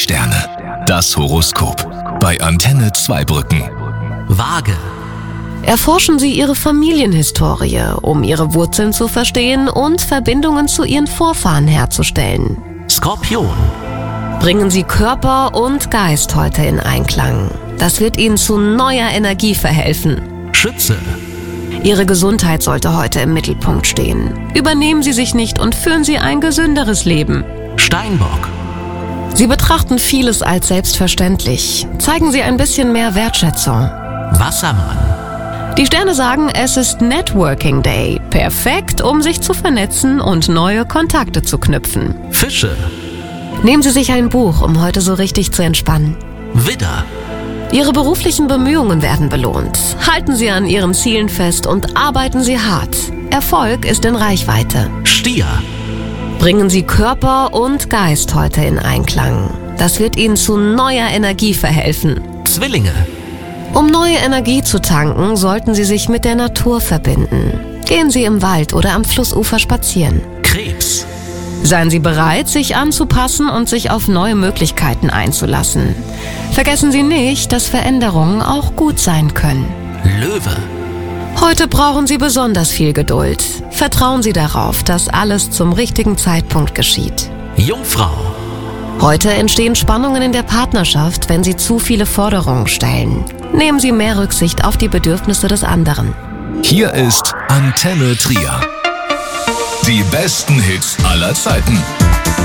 Sterne. Das Horoskop. Bei Antenne Zweibrücken. Waage. Erforschen Sie Ihre Familienhistorie, um Ihre Wurzeln zu verstehen und Verbindungen zu Ihren Vorfahren herzustellen. Skorpion. Bringen Sie Körper und Geist heute in Einklang. Das wird Ihnen zu neuer Energie verhelfen. Schütze. Ihre Gesundheit sollte heute im Mittelpunkt stehen. Übernehmen Sie sich nicht und führen Sie ein gesünderes Leben. Steinbock. Sie betrachten vieles als selbstverständlich. Zeigen Sie ein bisschen mehr Wertschätzung. Wassermann. Die Sterne sagen, es ist Networking Day. Perfekt, um sich zu vernetzen und neue Kontakte zu knüpfen. Fische. Nehmen Sie sich ein Buch, um heute so richtig zu entspannen. Widder. Ihre beruflichen Bemühungen werden belohnt. Halten Sie an Ihren Zielen fest und arbeiten Sie hart. Erfolg ist in Reichweite. Stier. Bringen Sie Körper und Geist heute in Einklang. Das wird Ihnen zu neuer Energie verhelfen. Zwillinge. Um neue Energie zu tanken, sollten Sie sich mit der Natur verbinden. Gehen Sie im Wald oder am Flussufer spazieren. Krebs. Seien Sie bereit, sich anzupassen und sich auf neue Möglichkeiten einzulassen. Vergessen Sie nicht, dass Veränderungen auch gut sein können. Löwe. Heute brauchen Sie besonders viel Geduld. Vertrauen Sie darauf, dass alles zum richtigen Zeitpunkt geschieht. Jungfrau. Heute entstehen Spannungen in der Partnerschaft, wenn Sie zu viele Forderungen stellen. Nehmen Sie mehr Rücksicht auf die Bedürfnisse des anderen. Hier ist Antenne Trier. Die besten Hits aller Zeiten.